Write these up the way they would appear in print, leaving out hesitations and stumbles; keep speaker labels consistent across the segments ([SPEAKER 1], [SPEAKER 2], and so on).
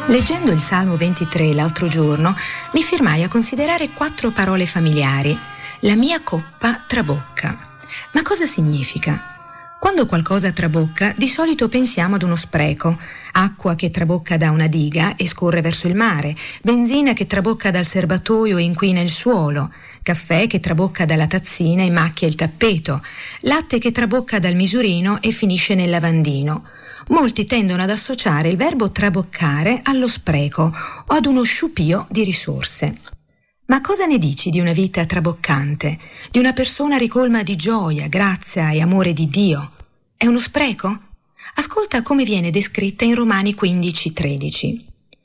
[SPEAKER 1] Leggendo il Salmo 23 l'altro giorno, mi fermai a considerare 4 parole familiari. La mia coppa trabocca. Ma cosa significa? Quando qualcosa trabocca, di solito pensiamo ad uno spreco. Acqua che trabocca da una diga e scorre verso il mare, benzina che trabocca dal serbatoio e inquina il suolo, caffè che trabocca dalla tazzina e macchia il tappeto, latte che trabocca dal misurino e finisce nel lavandino. Molti tendono ad associare il verbo traboccare allo spreco o ad uno sciupio di risorse. Ma cosa ne dici di una vita traboccante, di una persona ricolma di gioia, grazia e amore di Dio? È uno spreco? Ascolta come viene descritta in Romani 15:13.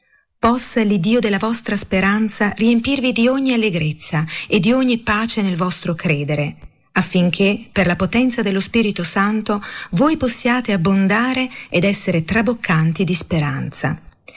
[SPEAKER 1] Possa l'Iddio della vostra speranza riempirvi di ogni allegrezza e di ogni pace nel vostro credere, affinché, per la potenza dello Spirito Santo, voi possiate abbondare ed essere traboccanti di speranza.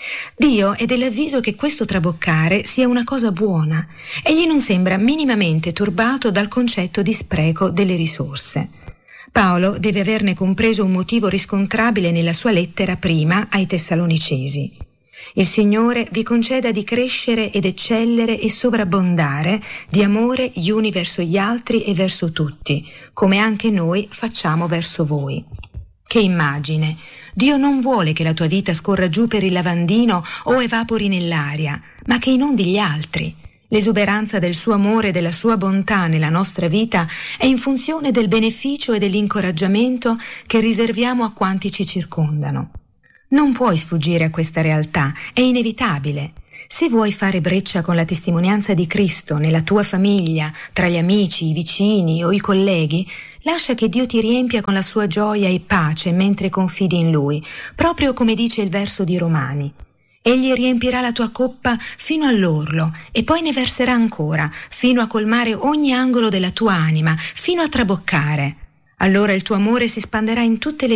[SPEAKER 1] Dio è dell'avviso che questo traboccare sia una cosa buona. Egli non sembra minimamente turbato dal concetto di spreco delle risorse. Paolo deve averne compreso un motivo riscontrabile nella sua lettera prima ai Tessalonicesi. Il Signore vi conceda di crescere ed eccellere e sovrabbondare di amore gli uni verso gli altri e verso tutti, come anche noi facciamo verso voi. Che immagine! Dio non vuole che la tua vita scorra giù per il lavandino o evapori nell'aria, ma che inondi gli altri. L'esuberanza del suo amore e della sua bontà nella nostra vita è in funzione del beneficio e dell'incoraggiamento che riserviamo a quanti ci circondano. Non puoi sfuggire a questa realtà, è inevitabile. Se vuoi fare breccia con la testimonianza di Cristo nella tua famiglia, tra gli amici, i vicini o i colleghi, lascia che Dio ti riempia con la sua gioia e pace mentre confidi in Lui, proprio come dice il verso di Romani. Egli riempirà la tua coppa fino all'orlo e poi ne verserà ancora, fino a colmare ogni angolo della tua anima, fino a traboccare. Allora il tuo amore si spanderà in tutte le